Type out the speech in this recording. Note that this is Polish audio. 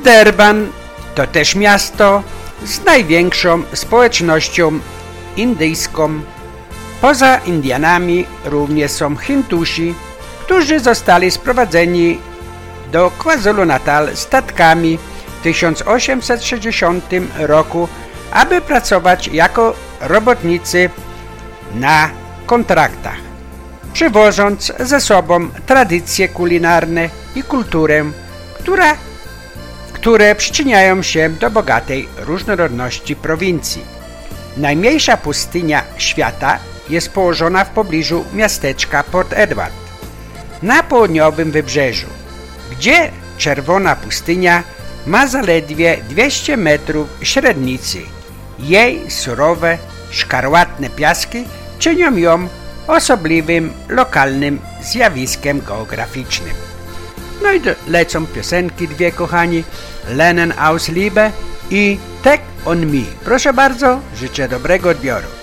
Durban to też miasto z największą społecznością indyjską. Poza Indianami również są Hindusi, którzy zostali sprowadzeni do KwaZulu-Natal statkami w 1860 roku, aby pracować jako robotnicy na kontraktach, przywożąc ze sobą tradycje kulinarne i kulturę, które przyczyniają się do bogatej różnorodności prowincji. Najmniejsza pustynia świata jest położona w pobliżu miasteczka Port Edward, na południowym wybrzeżu, gdzie czerwona pustynia ma zaledwie 200 metrów średnicy. Jej surowe, szkarłatne piaski czynią ją osobliwym, lokalnym zjawiskiem geograficznym. No i lecą piosenki dwie, kochani, Lernen aus Liebe i Take on Me. Proszę bardzo, życzę dobrego odbioru.